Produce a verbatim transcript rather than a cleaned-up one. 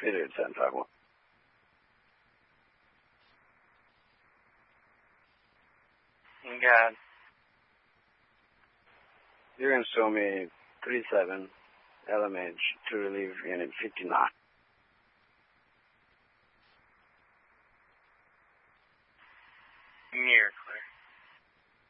Period, Santiago. God. You can show me three seven L M H to relieve unit fifty-nine.